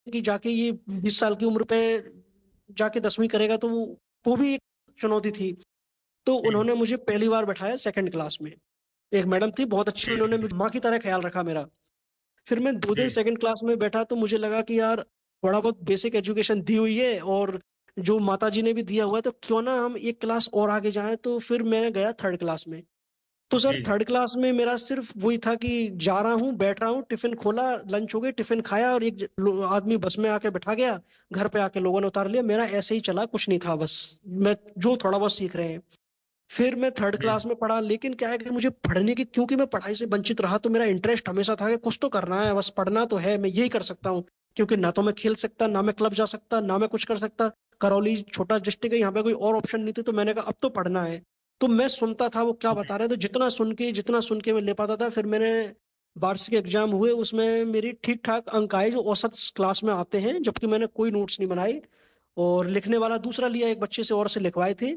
कि जाके ये 20 साल की उम्र पे जाके 10वीं करेगा, तो वो भी एक चुनौती थी। तो जी उन्होंने मुझे पहली बार बैठाया सेकंड क्लास में। एक मैडम थी बहुत अच्छी, उन्होंने जी मुझे माँ की तरह ख्याल रखा मेरा। फिर मैं 2 दिन जी सेकंड क्लास में बैठा तो मुझे लगा कि यार थोड़ा बहुत बेसिक एजुकेशन दी हुई है, और जो माता जी ने भी दिया हुआ है, तो क्यों ना हम एक क्लास और आगे जाएं। तो फिर मैं गया थर्ड क्लास में। तो सर जी थर्ड क्लास में मेरा सिर्फ वही था कि जा रहा हूँ, बैठ रहा हूँ, टिफिन खोला, लंच हो गई, टिफिन खाया, और एक आदमी बस में आके बैठा गया, घर पे आके लोगों ने उतार लिया। मेरा ऐसे ही चला, कुछ नहीं था, बस मैं जो थोड़ा बहुत सीख रहे हैं। फिर मैं थर्ड जी क्लास में पढ़ा, लेकिन क्या है कि मुझे पढ़ने की, क्योंकि मैं पढ़ाई से वंचित रहा, तो मेरा इंटरेस्ट हमेशा था कि कुछ तो करना है, बस पढ़ना तो है, मैं यही कर सकता हूँ। क्योंकि ना तो मैं खेल सकता, ना मैं क्लब जा सकता, ना मैं कुछ कर सकता। करौली छोटा डिस्ट्रिक्ट है, यहाँ पे कोई और ऑप्शन नहीं थे, तो मैंने कहा अब तो पढ़ना है। तो मैं सुनता था वो क्या बता रहे, तो जितना सुन के मैं ले पाता था। फिर मैंने वार्षिक एग्जाम हुए, उसमें मेरी ठीक ठाक अंक आए जो औसत क्लास में आते हैं, जबकि मैंने कोई नोट्स नहीं बनाए। और लिखने वाला दूसरा लिया, एक बच्चे से और से लिखवाए थे।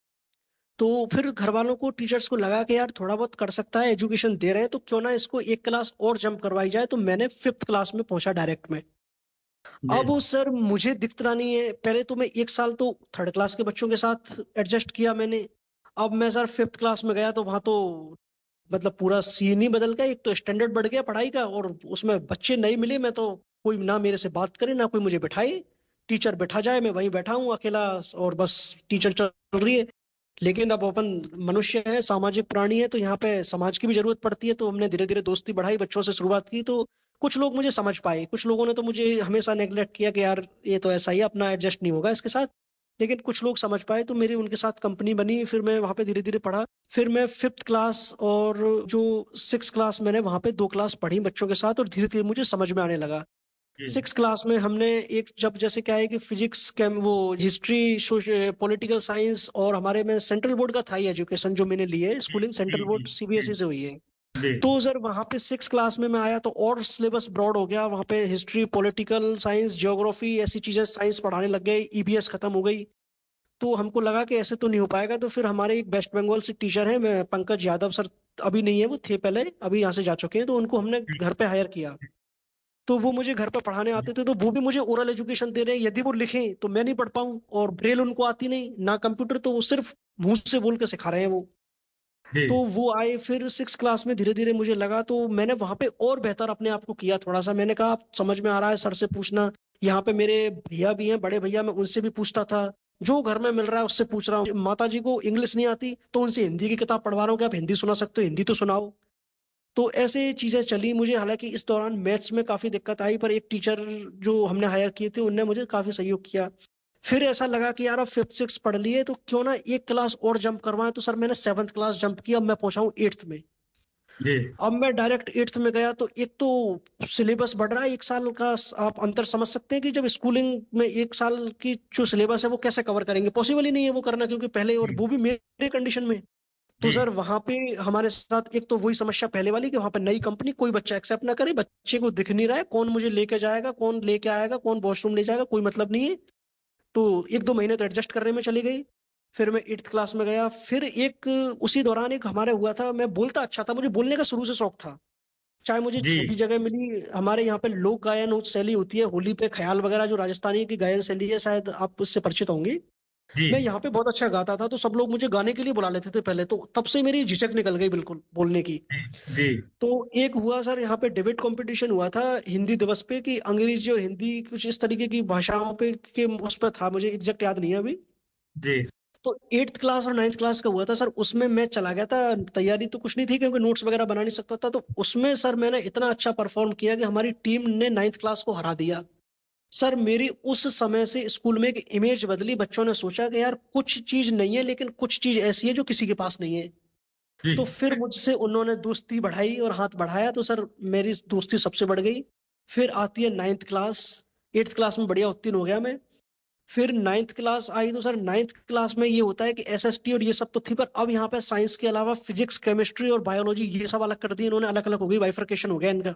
तो फिर घर वालों को, टीचर्स को लगा कि यार थोड़ा बहुत कर सकता है, एजुकेशन दे रहे हैं, तो क्यों ना इसको एक क्लास और जंप करवाई जाए। तो मैंने फिफ्थ क्लास में पहुंचा डायरेक्ट में। जी अब सर मुझे दिखता नहीं है, पहले तो मैं एक साल तो थर्ड क्लास के बच्चों के साथ एडजस्ट किया मैंने। अब मैं सर फिफ्थ क्लास में गया तो वहां तो मतलब पूरा सीन ही बदल गया। एक तो स्टैंडर्ड बढ़ गया पढ़ाई का, और उसमें बच्चे नहीं मिले। मैं तो, कोई ना मेरे से बात करे, ना कोई मुझे बैठाए। टीचर बैठा जाए, मैं वहीं बैठा हूँ अकेला, और बस टीचर चल रही है। लेकिन अब अपन मनुष्य है, सामाजिक प्राणी है, तो यहाँ पे समाज की भी जरूरत पड़ती है। तो हमने धीरे धीरे दोस्ती बढ़ाई, बच्चों से शुरुआत की। तो कुछ लोग मुझे समझ पाए, कुछ लोगों ने तो मुझे हमेशा नेग्लेक्ट किया कि यार ये तो ऐसा ही है, अपना एडजस्ट नहीं होगा इसके साथ। लेकिन कुछ लोग समझ पाए, तो मेरी उनके साथ कंपनी बनी, फिर मैं वहां पे धीरे धीरे पढ़ा। फिर मैं फिफ्थ क्लास और जो सिक्स क्लास, मैंने वहां पे 2 क्लास पढ़ी बच्चों के साथ, और धीरे धीरे मुझे समझ में आने लगा। जी सिक्स क्लास में हमने एक, जब जैसे क्या है कि फिजिक्स, केम, वो हिस्ट्री, पॉलिटिकल साइंस, और हमारे में सेंट्रल बोर्ड का था ही एजुकेशन जो मैंने ली है, स्कूलिंग जी सेंट्रल जी बोर्ड सीबीएसई से हुई है। जी तो सर वहाँ पे सिक्स क्लास में मैं आया तो और सिलेबस ब्रॉड हो गया। वहाँ पे हिस्ट्री, पॉलिटिकल साइंस, ज्योग्राफी, ऐसी चीजें साइंस पढ़ाने लग गए, ईबीएस खत्म हो गई। तो हमको लगा कि ऐसे तो नहीं हो पाएगा। तो फिर हमारे एक वेस्ट बंगाल से टीचर है, मैं पंकज यादव सर, अभी नहीं है, वो थे पहले, अभी यहाँ से जा चुके हैं, तो उनको हमने घर पे हायर किया। तो वो मुझे घर पे पढ़ाने आते थे, तो वो भी मुझे ओरल एजुकेशन दे रहे हैं। यदि वो लिखें तो मैं नहीं पढ़ पाऊँ, और ब्रेल उनको आती नहीं ना, कंप्यूटर, तो वो सिर्फ मुंह से बोल के सिखा रहे हैं वो। तो जी वो आए फिर सिक्स क्लास में, धीरे धीरे मुझे लगा, तो मैंने वहां पे और बेहतर अपने आप को किया थोड़ा सा। मैंने कहा "आप समझ में आ रहा है, सर से पूछना"। यहाँ पे मेरे भैया भी हैं, बड़े भैया, मैं उनसे भी पूछता था। जो घर में मिल रहा है उससे पूछ रहा हूँ। माता जी को इंग्लिश नहीं आती, तो उनसे हिंदी की किताब पढ़वा रहा हूँ कि आप हिंदी सुना सकते हो, हिंदी तो सुनाओ। तो ऐसे चीजें चली मुझे। हालांकि इस दौरान मैथ्स में काफी दिक्कत आई, पर एक टीचर जो हमने हायर किए थे उनने मुझे काफी सहयोग किया। फिर ऐसा लगा कि यार अब फिफ्थ सिक्स पढ़ लिए, तो क्यों ना एक क्लास और जंप करवाएं। तो सर मैंने सेवन्थ क्लास जंप किया, अब मैं पहुंचा हूँ एट्थ में। जी अब मैं डायरेक्ट एट्थ में गया, तो एक तो सिलेबस बढ़ रहा है, एक साल का आप अंतर समझ सकते हैं कि जब स्कूलिंग में एक साल की जो सिलेबस है वो कैसे कवर करेंगे, पॉसिबल ही नहीं है वो करना, क्योंकि पहले, और वो भी मेरे कंडीशन में। तो जी सर वहां पे हमारे साथ एक तो वही समस्या पहले वाली, कि वहां पे नई कंपनी, कोई बच्चा एक्सेप्ट ना करे, बच्चे को दिख नहीं रहा है, कौन मुझे लेके जाएगा, कौन लेके आएगा, कौन वॉशरूम ले जाएगा, कोई मतलब नहीं है। तो 1-2 महीने तो एडजस्ट करने में चली गई। फिर मैं एट्थ क्लास में गया। फिर एक उसी दौरान एक हमारे हुआ था, मैं बोलता अच्छा था, मुझे बोलने का शुरू से शौक था। चाहे मुझे जी छोटी जगह मिली, हमारे यहाँ पे लोक गायन शैली होती है होली पे, ख्याल वगैरह जो राजस्थानी की गायन शैली है, शायद आप उससे परिचित होंगे। जी मैं यहाँ पे बहुत अच्छा गाता था, तो सब लोग मुझे गाने के लिए बुला लेते थे पहले, तो तब से मेरी झिझक निकल गई बिल्कुल बोलने की। जी तो एक हुआ सर यहाँ पे डिबेट कंपटीशन हुआ था हिंदी दिवस पे, कि अंग्रेजी और हिंदी कुछ इस तरीके की भाषाओं पे के उस पर था, मुझे एग्जैक्ट याद नहीं है अभी। जी तो एट्थ क्लास और नाइन्थ क्लास का हुआ था सर, उसमें मैं चला गया था। तैयारी तो कुछ नहीं थी, क्योंकि नोट्स वगैरह बना नहीं सकता था। तो उसमें सर मैंने इतना अच्छा परफॉर्म किया कि हमारी टीम ने नाइन्थ क्लास को हरा दिया। सर मेरी उस समय से स्कूल में एक इमेज बदली, बच्चों ने सोचा कि यार कुछ चीज नहीं है, लेकिन कुछ चीज ऐसी है जो किसी के पास नहीं है। तो जी फिर मुझसे उन्होंने दोस्ती बढ़ाई और हाथ बढ़ाया, तो सर मेरी दोस्ती सबसे बढ़ गई। फिर आती है नाइन्थ क्लास। एट्थ क्लास में बढ़िया उत्तीर्ण हो गया मैं। फिर नाइन्थ क्लास आई, तो सर नाइन्थ क्लास में ये होता है कि एसएसटी और ये सब तो थी, पर अब यहाँ पे साइंस के अलावा फिजिक्स, केमिस्ट्री और बायोलॉजी ये सब अलग कर दिए इन्होंने, अलग अलग हो गई, बाइफरकेशन हो गया इनका।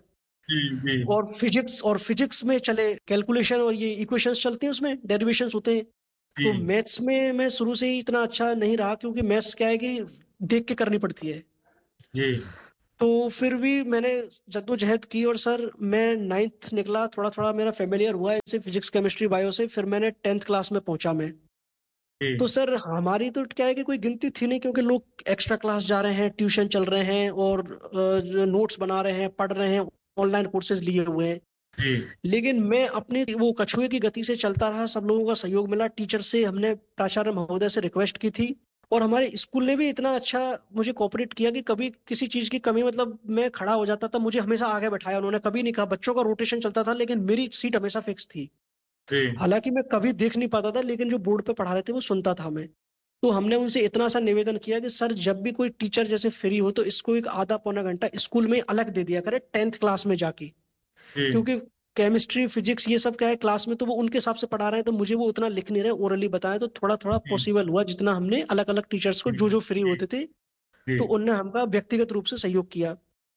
जी और फिजिक्स में चले कैलकुलेशन और ये इक्वेशंस चलती हैं, उसमें डेरिवेशंस होते हैं। तो जी मैथ्स में मैं शुरू से ही इतना अच्छा नहीं रहा, क्योंकि मैथ्स क्या है कि देख के करनी पड़ती है। जी तो फिर भी मैंने जद्दोजहद की और सर मैं 9th निकला, थोड़ा थोड़ा मेरा फेमिलियर हुआ इससे, फिजिक्स केमिस्ट्री बायो से। फिर मैंने 10th क्लास में पहुंचा मैं। तो जी सर हमारी तो क्या है कि कोई गिनती थी नहीं, क्योंकि लोग एक्स्ट्रा क्लास जा रहे हैं, ट्यूशन चल रहे हैं और नोट्स बना रहे हैं, पढ़ रहे हैं, ऑनलाइन कोर्सेज लिए हुए हैं। जी लेकिन मैं अपने वो कछुए की गति से चलता रहा, सब लोगों का सहयोग मिला, टीचर से हमने प्राचार्य महोदय से रिक्वेस्ट की थी, और हमारे स्कूल ने भी इतना अच्छा मुझे कोऑपरेट किया कि कभी किसी चीज की कमी, मतलब मैं खड़ा हो जाता था, मुझे हमेशा आगे बैठाया उन्होंने, कभी नहीं कहा। बच्चों का रोटेशन चलता था लेकिन मेरी सीट हमेशा फिक्स थी। जी हालांकि मैं कभी देख नहीं पाता था, लेकिन जो बोर्ड पे पढ़ा रहे थे वो सुनता था मैं। तो हमने उनसे इतना सा निवेदन किया कि सर जब भी कोई टीचर जैसे फ्री हो तो इसको एक आधा पौना घंटा स्कूल में अलग दे दिया करे, 10th क्लास में जाके। जी क्योंकि केमिस्ट्री फिजिक्स ये सब क्या है, क्लास में तो वो उनके हिसाब से पढ़ा रहे हैं, तो मुझे वो उतना लिख नहीं रहे, ओरली बताया, तो थोड़ा थोड़ा जी पॉसिबल हुआ जितना हमने अलग अलग टीचर्स को जी जो जो फ्री जी होते थे, जी तो उनने हमका व्यक्तिगत रूप से सहयोग किया।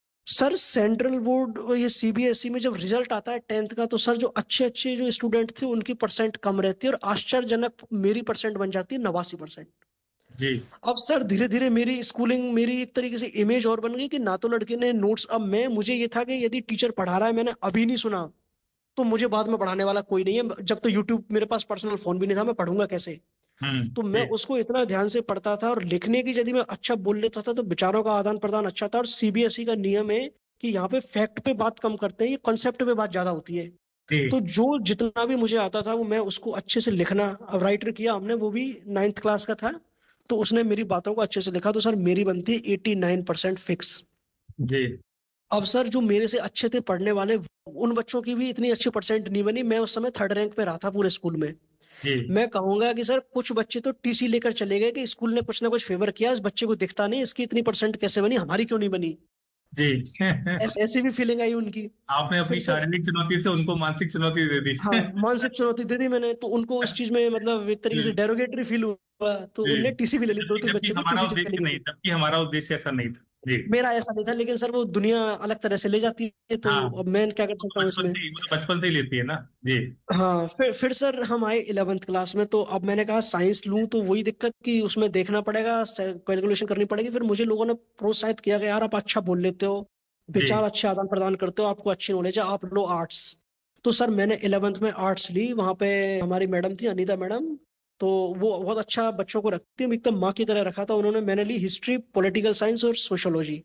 सर सेंट्रल बोर्ड ये सीबीएसई में जब रिजल्ट आता है 10th का, तो सर जो अच्छे अच्छे जो स्टूडेंट थे उनकी परसेंट कम रहती है, और आश्चर्यजनक मेरी परसेंट बन जाती है 89%। जी अब सर धीरे धीरे मेरी स्कूलिंग, मेरी एक तरीके से इमेज और बन गई कि ना तो लड़के ने नोट्स, अब मैं, मुझे ये था कि यदि टीचर पढ़ा रहा है मैंने अभी नहीं सुना तो मुझे बाद में पढ़ाने वाला कोई नहीं है, जब तो यूट्यूब मेरे पास पर्सनल फोन भी नहीं था, मैं पढ़ूंगा कैसे। तो मैं जी उसको इतना ध्यान से पढ़ता था, और लिखने की यदि मैं अच्छा बोल लेता था तो विचारों का आदान प्रदान अच्छा था। और सीबीएसई का नियम है कि यहाँ पे फैक्ट पे बात कम करते हैं, ये कॉन्सेप्ट पे बात ज्यादा होती है। तो जी जो जितना भी मुझे आता था वो मैं उसको अच्छे से लिखना, अब राइटर किया हमने, वो भी 9th क्लास का था, तो उसने मेरी बातों को अच्छे से लिखा, तो सर मेरी बनती है 89% फिक्स। जी अब सर जो मेरे से अच्छे थे पढ़ने वाले, उन बच्चों की भी इतनी अच्छी परसेंट नहीं बनी, मैं उस समय 3rd रैंक पे रहा था पूरे स्कूल में। जी मैं कहूंगा कि सर कुछ बच्चे तो टीसी लेकर चले गए कि स्कूल ने कुछ ना कुछ फेवर किया, इस बच्चे को दिखता नहीं, इसकी इतनी परसेंट कैसे बनी, हमारी क्यों नहीं बनी। जी ऐसी भी फीलिंग आई उनकी। आपने अपनी फिर सर, शारीरिक चुनौती से उनको मानसिक चुनौती दे दी। हाँ, मानसिक चुनौती दे दी मैंने, तो उनको उस चीज में मतलब एक तरीके से जी डेरोगेटरी फील हुआ, तो जी उनने टीसी भी ले ली, दो जबकि तीन जबकि बच्चों की हमारा टीसी उद्देश्य चली नहीं, गई। जबकि हमारा उद्देश्य ऐसा नहीं था। जी मेरा ऐसा नहीं था, लेकिन सर वो दुनिया अलग तरह से ले जाती है, तो हाँ, अब मैं क्या कर वो सकता तो हूँ बचपन इसमें। से ही, वो तो बचपन से ही लेती है ना। जी हाँ, फिर सर हम आए 11th क्लास में, तो अब मैंने कहा साइंस लूं, तो वही दिक्कत कि उसमें देखना पड़ेगा, कैलकुलेशन करनी पड़ेगी। फिर मुझे लोगों ने प्रोत्साहित किया कि यार आप अच्छा बोल लेते हो, विचार जी अच्छे आदान प्रदान करते हो, आपको अच्छी नॉलेज है, आप लो आर्ट्स। तो सर मैंने 11th में आर्ट्स ली, वहां पे हमारी मैडम थी अनीता मैडम, तो वो बहुत अच्छा बच्चों को रखती है, एकदम माँ की तरह रखा था उन्होंने। मैंने ली हिस्ट्री, पॉलिटिकल साइंस और सोशोलॉजी।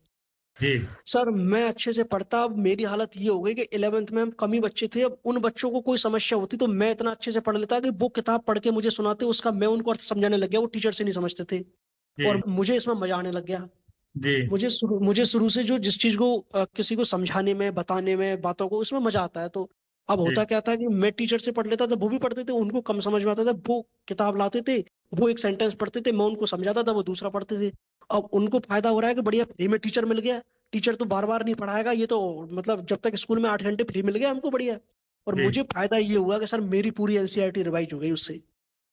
जी सर मैं अच्छे से पढ़ता, अब मेरी हालत ये हो गई कि 11th में हम कम ही बच्चे थे, अब उन बच्चों को कोई समस्या होती तो मैं इतना अच्छे से पढ़ लेता कि वो किताब पढ़ के मुझे सुनाते, उसका मैं उनको अर्थ समझाने लग गया, वो टीचर से नहीं समझते थे, जी और मुझे इसमें मजा आने लग गया। जी मुझे शुरू से जो जिस चीज को किसी को समझाने में, बताने में, बातों को, उसमें मजा आता है। तो अब जी होता क्या था कि मैं टीचर से पढ़ लेता था, वो भी पढ़ते थे, उनको कम समझ में आता था, वो किताब लाते थे, वो एक सेंटेंस पढ़ते थे, मैं उनको समझाता था, वो दूसरा पढ़ते थे। अब उनको फायदा हो रहा है कि बढ़िया फ्री में टीचर मिल गया, टीचर तो बार बार नहीं पढ़ाएगा, ये तो मतलब जब तक स्कूल में 8 घंटे फ्री मिल गया हमको, बढ़िया। और जी मुझे फायदा ये हुआ कि सर मेरी पूरी एनसीईआरटी रिवाइज हो गई उससे।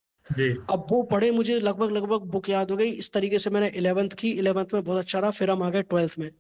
जी अब वो पढ़े, मुझे लगभग लगभग बुक याद हो गई, इस तरीके से मैंने 11th की, 11th में बहुत अच्छा रहा, फिर हम आ गए 12th में।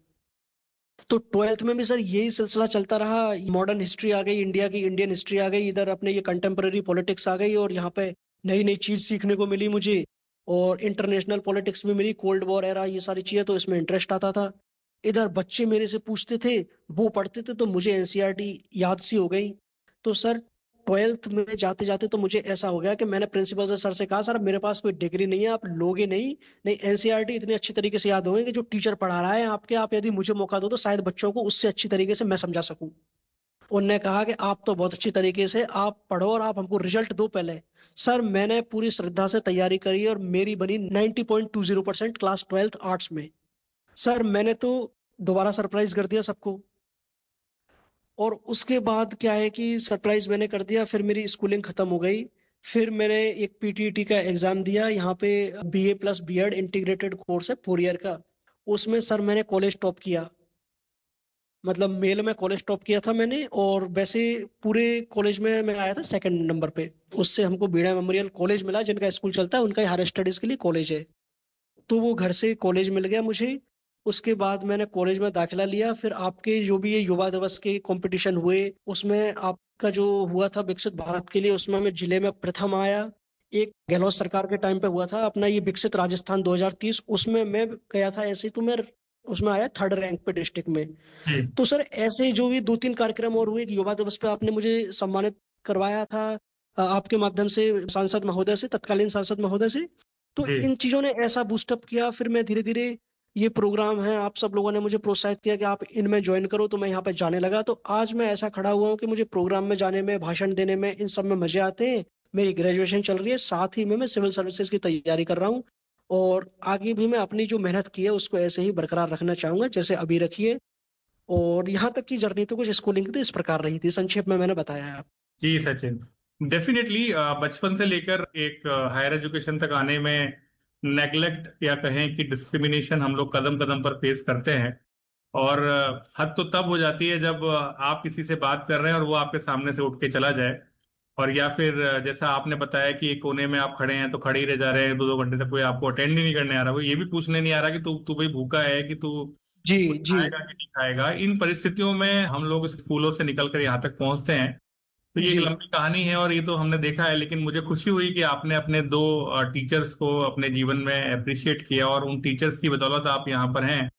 तो 12th में भी सर यही सिलसिला चलता रहा, मॉडर्न हिस्ट्री आ गई इंडिया की, इंडियन हिस्ट्री आ गई, इधर अपने ये कंटेम्पररी पॉलिटिक्स आ गई, और यहाँ पे नई नई चीज सीखने को मिली मुझे, और इंटरनेशनल पॉलिटिक्स भी मिली, कोल्ड वॉर एरा, ये सारी चीजें, तो इसमें इंटरेस्ट आता था। इधर बच्चे मेरे से पूछते थे, वो पढ़ते थे, तो मुझे एनसीईआरटी याद सी हो गई। तो सर 12th में जाते जाते तो मुझे ऐसा हो गया कि मैंने प्रिंसिपल से, सर से कहा, सर मेरे पास कोई डिग्री नहीं है, आप लोगे नहीं, नहीं एनसीईआरटी इतने अच्छी तरीके से याद होंगे कि जो टीचर पढ़ा रहा है आपके, आप यदि मुझे मौका दो तो शायद बच्चों को उससे अच्छी तरीके से मैं समझा सकूं। उनने कहा कि आप तो बहुत अच्छी तरीके से आप पढ़ो और आप हमको रिजल्ट दो पहले। सर मैंने पूरी श्रद्धा से तैयारी करी और मेरी बनी 90.20% क्लास 12th आर्ट्स में। सर मैंने तो दोबारा सरप्राइज कर दिया सबको। और उसके बाद क्या है कि सरप्राइज मैंने कर दिया, फिर मेरी स्कूलिंग खत्म हो गई। फिर मैंने एक पीटीईटी का एग्जाम दिया, यहाँ पे BA plus BEd integrated course है 4 ईयर का। उसमें सर मैंने कॉलेज टॉप किया, मतलब मेल में कॉलेज टॉप किया था मैंने, और वैसे पूरे कॉलेज में मैं आया था 2nd नंबर पे। उससे हमको बीड़ा मेमोरियल कॉलेज मिला, जिनका स्कूल चलता है उनका हायर स्टडीज के लिए कॉलेज है, तो वो घर से कॉलेज मिल गया मुझे। उसके बाद मैंने कॉलेज में दाखिला लिया, फिर आपके जो भी ये युवा दिवस के कंपटीशन हुए, उसमें आपका जो हुआ था विकसित भारत के लिए, उसमें मैं जिले में प्रथम आया। एक गहलोत सरकार के टाइम पे हुआ था अपना ये विकसित राजस्थान 2030, उसमें मैं गया था ऐसे ही। तो मैं उसमें आया थर्ड रैंक पे डिस्ट्रिक्ट में। जी तो सर ऐसे जो भी 2-3 कार्यक्रम और हुए, एक युवा दिवस पे आपने मुझे सम्मानित करवाया था आपके माध्यम से, सांसद महोदय से, तत्कालीन सांसद महोदय से। तो जी इन चीजों ने ऐसा बूस्टअप किया, फिर मैं धीरे धीरे, ये प्रोग्राम है, आप सब लोगों ने मुझे प्रोत्साहित किया कि आप इनमें ज्वाइन करो, तो मैं यहाँ पे जाने लगा। तो आज मैं ऐसा खड़ा हुआ हूँ कि मुझे प्रोग्राम में जाने में, भाषण देने में, इन सब में मजे आते हैं। मेरी ग्रेजुएशन चल रही है, साथ ही में मैं सिविल सर्विसेज की तैयारी कर रहा हूँ। और आगे भी मैं अपनी जो मेहनत की है उसको ऐसे ही बरकरार रखना चाहूंगा जैसे अभी रखिए। और यहाँ तक की जर्नी तो कुछ स्कूलिंग की तो इस प्रकार रही थी, संक्षेप में मैंने बताया है। जी सचिन, डेफिनेटली बचपन से लेकर एक हायर एजुकेशन तक आने में नेगलेक्ट या कहें कि डिस्क्रिमिनेशन हम लोग कदम कदम पर फेस करते हैं। और हद तो तब हो जाती है जब आप किसी से बात कर रहे हैं और वो आपके सामने से उठ के चला जाए। और या फिर जैसा आपने बताया कि एक कोने में आप खड़े हैं तो खड़े ही रह जा रहे हैं, 2-2 घंटे तक कोई आपको अटेंड ही नहीं करने आ रहा, वो ये भी पूछने नहीं आ रहा कि तू तू भाई भूखा है कि तू जी कुछ जी खाएगा कि नहीं खाएगा। इन परिस्थितियों में हम लोग स्कूलों से निकल कर यहाँ तक पहुंचते हैं। तो ये एक जी लंबी कहानी है और ये तो हमने देखा है, लेकिन मुझे खुशी हुई कि आपने अपने दो टीचर्स को अपने जीवन में अप्रिशिएट किया और उन टीचर्स की बदौलत आप यहाँ पर हैं।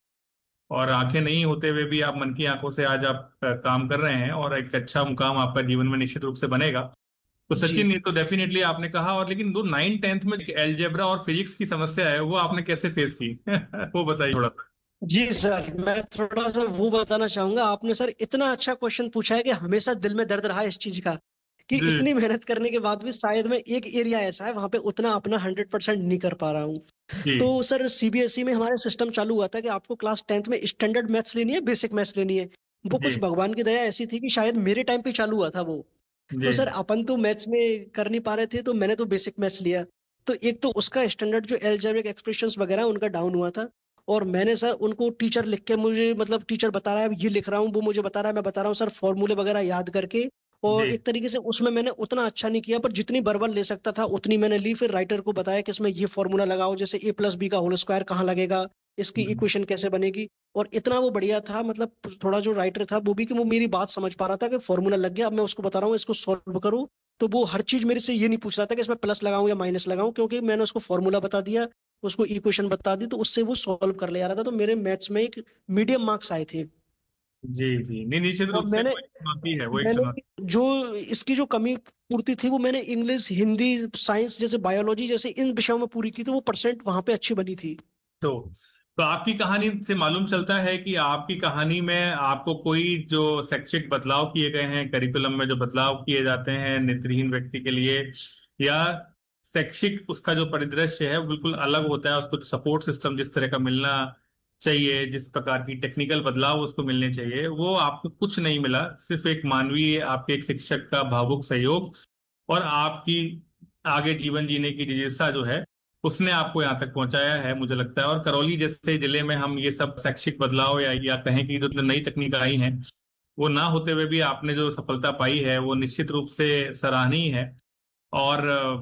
और आंखें नहीं होते हुए भी आप मन की आंखों से आज आप काम कर रहे हैं और एक अच्छा मुकाम आपका जीवन में निश्चित रूप से बनेगा। तो जी सचिन, ये तो डेफिनेटली आपने कहा, और लेकिन दो 9th 10th में एलजेब्रा और फिजिक्स की समस्या है, वो आपने कैसे फेस की वो बताइए थोड़ा सा। जी सर, मैं थोड़ा सा वो बताना चाहूंगा। आपने सर इतना अच्छा क्वेश्चन पूछा है कि हमेशा दिल में दर्द रहा है इस चीज का, कि जी इतनी मेहनत करने के बाद भी शायद मैं एक एरिया ऐसा है वहां पे उतना अपना 100% नहीं कर पा रहा हूँ। जी तो सर सीबीएसई में हमारा सिस्टम चालू हुआ था कि आपको क्लास 10th में स्टैंडर्ड मैथ्स लेनी है, बेसिक मैथ्स लेनी है। वो जी कुछ भगवान की दया ऐसी थी कि शायद मेरे टाइम पे चालू हुआ था वो। जी तो सर अपन तो मैथ्स में कर नहीं पा रहे थे, तो मैंने तो बेसिक मैथ्स लिया। तो एक तो उसका स्टैंडर्ड जो एल्जेब्रिक एक्सप्रेशंस वगैरह उनका डाउन हुआ था। और मैंने सर उनको टीचर लिख के, मुझे मतलब टीचर बता रहा है ये लिख रहा हूँ, वो मुझे बता रहा है मैं बता रहा हूँ सर, फॉर्मूले वगैरह याद करके। और जी एक तरीके से उसमें मैंने उतना अच्छा नहीं किया, पर जितनी बर्बल ले सकता था उतनी मैंने ली। फिर राइटर को बताया कि इसमें ये फॉर्मूला लगाओ, जैसे A+B का होल स्क्वायर कहाँ लगेगा, इसकी इक्वेशन कैसे बनेगी। और इतना वो बढ़िया था, मतलब थोड़ा जो राइटर था वो भी, कि वो मेरी बात समझ पा रहा था कि फॉर्मूला लग गया, अब मैं उसको बता रहा हूँ इसको सॉल्व करो। तो वो हर चीज मेरे से ये नहीं पूछ रहा था कि इसमें प्लस लगाऊं या माइनस लगाऊं, क्योंकि मैंने उसको फॉर्मूला बता दिया, उसको इक्वेशन बता दी, तो उससे वो सॉल्व कर ले आ रहा था। तो मेरे मैथ्स में एक मीडियम मार्क्स आए थे। जी जी, नहीं निश्चित रूप और से मैंने वो एक चुनौती है, वो एक मैंने चुनौती। जो इसकी जो कमी पूर्ति थी वो मैंने इंग्लिश, हिंदी, साइंस, जैसे बायोलॉजी जैसे इन विषयों में पूरी की, तो वो परसेंट वहां पे अच्छी बनी थी। तो तो आपकी कहानी से मालूम चलता है कि आपकी कहानी में आपको कोई जो शैक्षिक बदलाव किए गए हैं, करिकुलम में जो बदलाव किए जाते हैं नेत्रहीन व्यक्ति के लिए, या शैक्षिक उसका जो परिदृश्य है वो बिल्कुल अलग होता है, उसको सपोर्ट सिस्टम जिस तरह का मिलना चाहिए, जिस प्रकार की टेक्निकल बदलाव उसको मिलने चाहिए, वो आपको कुछ नहीं मिला। सिर्फ एक मानवीय, आपके एक शिक्षक का भावुक सहयोग और आपकी आगे जीवन जीने की जिज्ञासा जो है, उसने आपको यहाँ तक पहुंचाया है मुझे लगता है। और करौली जैसे जिले में हम ये सब शैक्षिक बदलाव या कहें कि जो नई तकनीक आई हैं, वो ना होते हुए भी आपने जो सफलता पाई है वो निश्चित रूप से सराहनीय है। और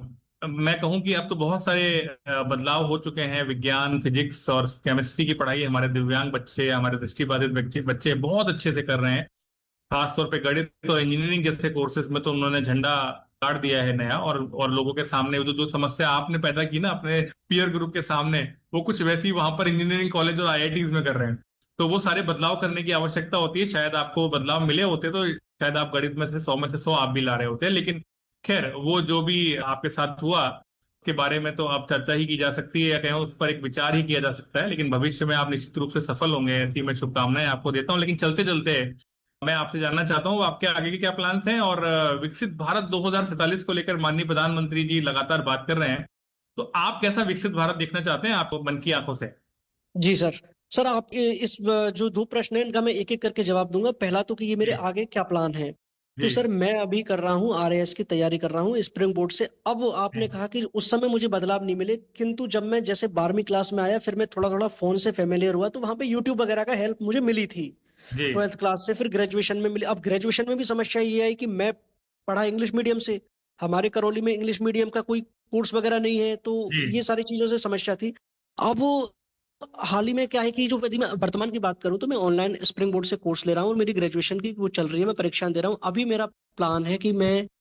मैं कहूँ कि अब तो बहुत सारे बदलाव हो चुके हैं। विज्ञान, फिजिक्स और केमिस्ट्री की पढ़ाई हमारे दिव्यांग बच्चे, हमारे दृष्टिबाधित बच्चे बच्चे बहुत अच्छे से कर रहे हैं। खासतौर पे गणित और इंजीनियरिंग जैसे कोर्सेज में तो उन्होंने झंडा गाड़ दिया है नया। और लोगों के सामने जो जो समस्या आपने पैदा की ना अपने पीयर ग्रुप के सामने, वो कुछ वैसी वहां पर इंजीनियरिंग कॉलेज और आईआईटीज में कर रहे हैं। तो वो सारे बदलाव करने की आवश्यकता होती है। शायद आपको बदलाव मिले होते तो शायद आप गणित में से 100 में से 100 आप भी ला रहे होते हैं। लेकिन खैर, वो जो भी आपके साथ हुआ के बारे में तो अब चर्चा ही की जा सकती है, या कहीं उस पर एक विचार ही किया जा सकता है। लेकिन भविष्य में आप निश्चित रूप से सफल होंगे, ऐसी मैं शुभकामनाएं आपको देता हूँ। लेकिन चलते चलते मैं आपसे जानना चाहता हूँ आपके आगे के क्या प्लान्स हैं। और विकसित भारत 2047 को लेकर माननीय प्रधानमंत्री जी लगातार बात कर रहे हैं, तो आप कैसा विकसित भारत देखना चाहते हैं आप मन की आंखों से। जी सर। सर आप इस जो दो प्रश्न है इनका मैं एक एक करके जवाब दूंगा। पहला तो कि ये मेरे जी आगे क्या प्लान है। तो जी सर मैं अभी कर रहा हूँ आरएएस की तैयारी कर रहा हूँ स्प्रिंग बोर्ड से। अब आपने कहा कि उस समय मुझे बदलाव नहीं मिले, किंतु जब मैं जैसे 12वीं क्लास में आया, फिर मैं थोड़ा थोड़ा फोन से फेमिलियर हुआ, तो वहां पे यूट्यूब वगैरह का हेल्प मुझे मिली थी। जी 12th क्लास से फिर ग्रेजुएशन में मिली। अब ग्रेजुएशन में भी समस्या ये आई कि मैं पढ़ा इंग्लिश मीडियम से, हमारे करौली में इंग्लिश मीडियम का कोई कोर्स वगैरह नहीं है, तो जी ये सारी चीजों से समस्या थी। अब हाल ही में क्या है कि जो, यदि मैं वर्तमान की बात करूं, तो मैं ऑनलाइन स्प्रिंग बोर्ड से कोर्स ले रहा हूँ और मेरी ग्रेजुएशन की वो चल रही है, मैं परीक्षा दे रहा हूँ। अभी मेरा प्लान है कि मैं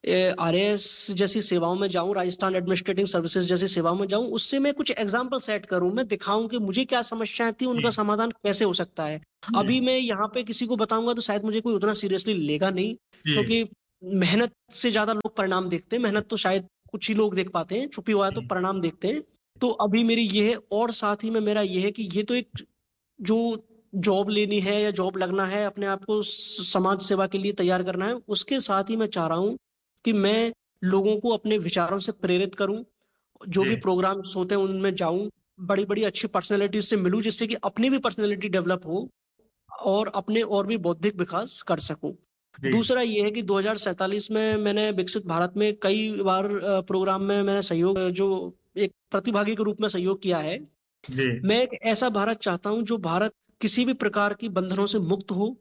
आरएएस जैसी सेवाओं में जाऊं, राजस्थान एडमिनिस्ट्रेटिव सर्विसेज जैसी सेवाओं में जाऊं, उससे मैं कुछ एग्जाम्पल सेट करूं, मैं दिखाऊं कि मुझे क्या समस्याएं थी, उनका जी समाधान कैसे हो सकता है। जी अभी मैं यहाँ पे किसी को बताऊंगा तो शायद मुझे कोई उतना सीरियसली लेगा नहीं, जी क्योंकि मेहनत से ज्यादा लोग परिणाम देखते हैं। मेहनत तो शायद कुछ ही लोग देख पाते हैं, छुपी हुआ है, तो जी परिणाम देखते हैं। तो अभी मेरी ये है, और साथ ही में मेरा ये है कि ये तो एक जो जॉब लेनी है या जॉब लगना है, अपने आप को समाज सेवा के लिए तैयार करना है, उसके साथ ही मैं चाह रहा हूँ कि मैं लोगों को अपने विचारों से प्रेरित करूं, जो भी जी प्रोग्राम्स होते हैं उनमें जाऊं, बड़ी बड़ी अच्छी पर्सनैलिटीज से मिलूं, जिससे कि अपनी भी पर्सनैलिटी डेवलप हो और अपने और भी बौद्धिक विकास कर सकूं। जी दूसरा ये है कि 2047 में मैंने विकसित भारत में कई बार प्रोग्राम में मैंने सहयोग, जो एक प्रतिभागी के रूप में सहयोग किया है। जी मैं एक ऐसा भारत चाहता हूं जो भारत किसी भी प्रकार की बंधनों से मुक्त हो,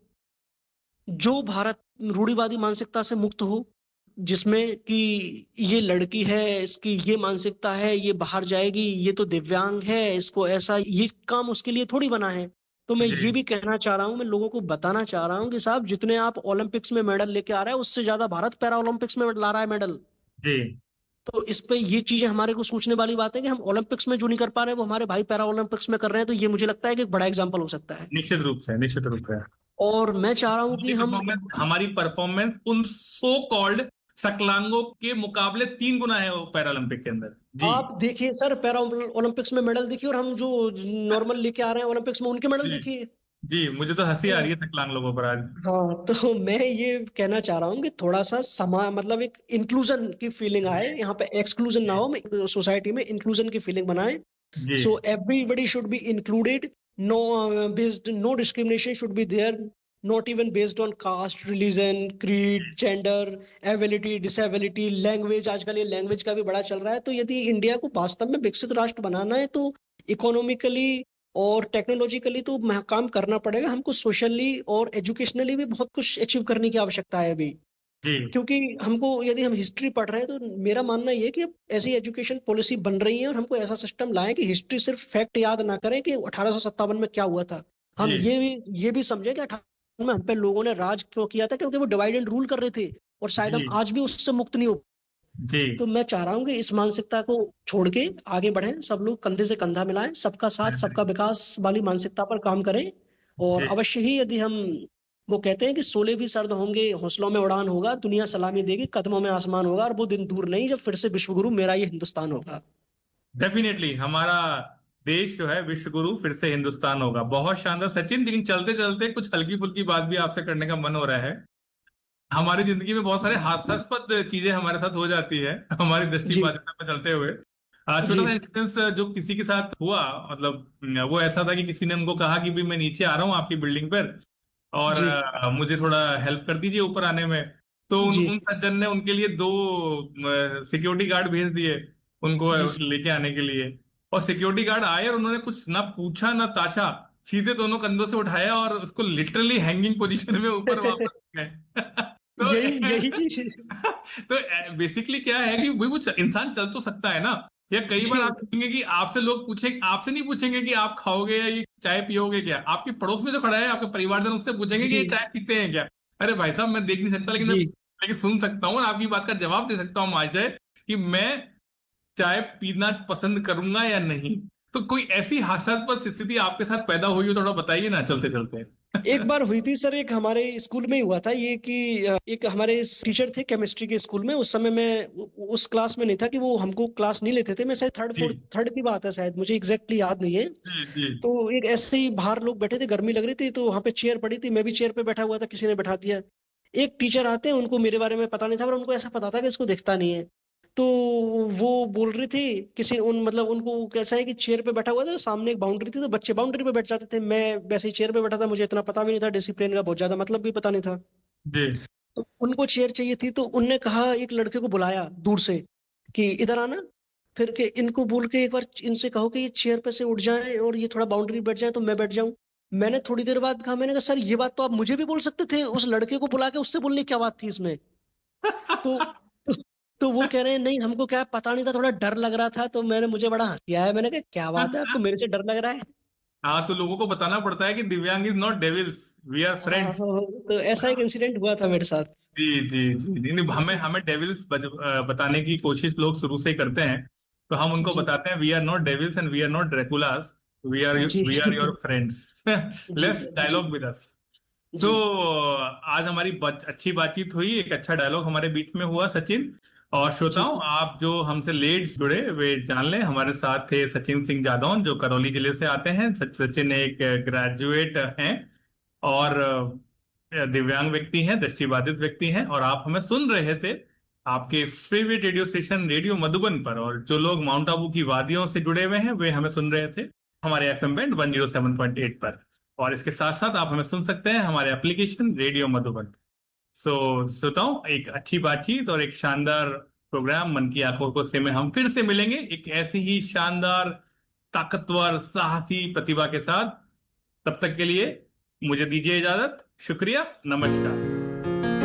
जो भारत रूढ़िवादी मानसिकता से मुक्त हो, जिसमें कि ये लड़की है, इसकी ये मानसिकता है, ये बाहर जाएगी, ये तो दिव्यांग है, इसको ऐसा, ये काम उसके लिए थोड़ी बना है। तो मैं ये जी भी कहना चाह रहा हूँ, मैं लोगों को बताना चाह रहा हूँ कि साहब, जितने आप ओलंपिक्स में मेडल लेके आ रहे हैं, उससे ज्यादा भारत पैरा ओलंपिक्स में ला रहा है मेडल। जी तो इस पे ये चीजें हमारे को सोचने वाली बात है कि हम ओलंपिक्स में जो नहीं कर पा रहे, वो हमारे भाई पैरा ओलंपिक्स में कर रहे हैं। तो ये मुझे लगता है कि एक बड़ा एग्जाम्पल हो सकता है। निश्चित रूप से, निश्चित रूप से। और मैं चाह रहा हूँ कि हम, हमारी परफॉर्मेंस उन सो कॉल्ड सकलांगों के मुकाबले 3 गुना है वो पैरालंपिक के अंदर। जी आप देखिए सर, पैरा ओलंपिक्स में मेडल देखिए, और हम जो नॉर्मल लेके आ रहे हैं ओलंपिक्स में, उनके मेडल जी देखिए। जी, मुझे तो हंसी आ रही तो है सकलांग लोगों पर आज। हाँ, तो मैं ये कहना चाह रहा हूँ कि थोड़ा सा मतलब एक इंक्लूजन की फीलिंग आए जी यहाँ पे, एक्सक्लूजन ना जी हो, सोसाइटी में इंक्लूजन की फीलिंग बनाए। जी so everybody should be included, know based, no discrimination should be there, not even based on caste, religion, creed, gender, ability, disability, language. आजकल ये लैंग्वेज का भी बड़ा चल रहा है। तो यदि इंडिया को वास्तव में विकसित राष्ट्र बनाना है, तो इकोनॉमिकली और टेक्नोलॉजिकली तो काम करना पड़ेगा हमको, सोशली और एजुकेशनली भी बहुत कुछ अचीव करने की आवश्यकता है अभी। जी क्योंकि हमको, यदि हम हिस्ट्री पढ़ रहे हैं, तो मेरा मानना ये है कि अब ऐसी एजुकेशन पॉलिसी बन रही है, और हमको ऐसा सिस्टम लाएं कि हिस्ट्री सिर्फ फैक्ट याद ना करें कि 1857 में क्या हुआ था। हम जी ये भी समझे कि 1857 में हम पे लोगों ने राज क्यों किया था, क्योंकि वो डिवाइड एंड रूल कर रहे थे, और शायद हम जी आज भी उससे मुक्त नहीं हो। जी तो मैं चाह रहा हूँ कि इस मानसिकता को छोड़ के आगे बढ़ें, सब लोग कंधे से कंधा मिलाएं, सबका साथ सबका विकास वाली मानसिकता पर काम करें। और जी अवश्य ही, यदि हम, वो कहते हैं कि शोले भी सर्द होंगे, हौसलों में उड़ान होगा, दुनिया सलामी देगी, कदमों में आसमान होगा, और वो दिन दूर नहीं जब फिर से विश्वगुरु मेरा ये हिंदुस्तान होगा। डेफिनेटली हमारा देश जो है विश्व गुरु फिर से हिंदुस्तान होगा। बहुत शानदार सचिन, लेकिन चलते चलते कुछ हल्की फुल्की बात भी आपसे करने का मन हो रहा है। हमारी जिंदगी में बहुत सारे हास्यास्पद चीजें हमारे साथ हो जाती है हमारी जी दृष्टिबाधिता पर चलते हुए। छोटा जी सा इंसिडेंस जो किसी के साथ हुआ, मतलब वो ऐसा था कि किसी ने उनको कहा कि भी मैं नीचे आ रहा हूँ आपकी बिल्डिंग पर, और जी मुझे थोड़ा हेल्प कर दीजिए ऊपर आने में। तो उन जी उन सज्जन ने उनके लिए 2 सिक्योरिटी गार्ड भेज दिए उनको जी लेके आने के लिए। और सिक्योरिटी गार्ड आए और उन्होंने कुछ ना पूछा ना ताछा, सीधे दोनों कंधों से उठाया और उसको लिटरली हैंगिंग पोजीशन में ऊपर वापस गए तो यही यही चीज। तो बेसिकली क्या है कि भाई वो इंसान चल तो सकता है ना। या कई बार आप जी देखेंगे कि आपसे लोग पूछेंगे, आपसे नहीं पूछेंगे कि आप खाओगे या ये चाय पियोगे क्या, आपके पड़ोस में जो खड़ा है आपके परिवारजन उससे पूछेंगे कि ये जी चाय पीते हैं क्या। अरे भाई साहब, मैं देख नहीं सकता, लेकिन मैं जी लेकिन सुन सकता हूँ और आपकी बात का जवाब दे सकता हूँ आज है कि मैं चाय पीना पसंद करूंगा या नहीं। तो कोई ऐसी हास्यास्पद स्थिति आपके साथ पैदा हुई हो, थोड़ा बताइए ना चलते चलते एक बार हुई थी सर, एक हमारे स्कूल में ही हुआ था ये कि एक हमारे टीचर थे केमिस्ट्री के स्कूल में, उस समय मैं उस क्लास में नहीं था कि वो हमको क्लास नहीं लेते थे। मैं शायद थर्ड जी फोर्थ, थर्ड की बात है शायद, मुझे एग्जैक्टली याद नहीं है। जी जी तो एक ऐसे ही बाहर लोग बैठे थे, गर्मी लग रही थी, तो वहां पे चेयर पड़ी थी, मैं भी चेयर पे बैठा हुआ था, किसी ने बैठा दिया। एक टीचर आते हैं, उनको मेरे बारे में पता नहीं था, पर उनको ऐसा पता था कि इसको दिखता नहीं है। तो वो बोल रही थी, किसी उन मतलब उनको कैसा है कि चेयर पे बैठा हुआ था, सामने एक बाउंड्री थी, तो बच्चे बाउंड्री पे बैठ जाते थे। मैं वैसे ही चेयर पे बैठा था, मुझे इतना पता भी नहीं था डिसिप्लिन का, बहुत ज्यादा मतलब भी पता नहीं था। जी तो उनको चेयर चाहिए थी, तो उनने कहा, एक लड़के को बुलाया दूर से कि इधर आना, फिर के इनको बोल के एक बार इनसे कहो कि ये चेयर पे से उठ जाए और ये थोड़ा बाउंड्री बैठ जाए तो मैं बैठ जाऊं। मैंने थोड़ी देर बाद कहा, मैंने कहा सर, ये बात तो आप मुझे भी बोल सकते थे, उस लड़के को बुला के उससे बोलने की क्या बात थी इसमें। तो तो वो कह रहे हैं नहीं, हमको क्या पता नहीं था, थोड़ा डर लग रहा था। तो मुझे बड़ा हंसी आया, मैंने कहा क्या बात है, आपको मेरे से डर लग रहा है। हाँ, तो लोगों को बताना पड़ता है कि दिव्यांग is not devils, we are हाँ हाँ फ्रेंड्स। हाँ, तो ऐसा एक इंसिडेंट हुआ था मेरे साथ। जी जी जी, नहीं नहीं, हमें हमें डेविल्स बताने की कोशिश लोग शुरू से ही करते हैं। तो हम उनको जी बताते हैं we are not devils and we are not ड्रैकुलास, ji we are your friends. Ji let's ji dialogue with us. सो जी आज हमारी अच्छी बातचीत हुई, एक अच्छा डायलॉग हमारे बीच में हुआ सचिन। और जी श्रोताओं, सर। आप जो हमसे लेट जुड़े वे जान लें, हमारे साथ थे सचिन सिंह जादौन जो करौली जिले से आते हैं। सचिन एक ग्रेजुएट हैं और दिव्यांग व्यक्ति हैं, दृष्टिबाधित व्यक्ति हैं, और आप हमें सुन रहे थे आपके favourite radio station radio Madhuban पर। और जो लोग माउंट आबू की वादियों से जुड़े हुए हैं वे हमें सुन रहे थे हमारे एफएम बैंड 107.8 पर। और इसके साथ साथ आप हमें सुन सकते हैं हमारे एप्लीकेशन रेडियो मधुबन। सो श्रोताओं, एक अच्छी बातचीत और एक शानदार प्रोग्राम मन की आंखों से में हम फिर से मिलेंगे एक ऐसी ही शानदार, ताकतवर, साहसी प्रतिभा के साथ। तब तक के लिए मुझे दीजिए इजाजत। शुक्रिया, नमस्कार।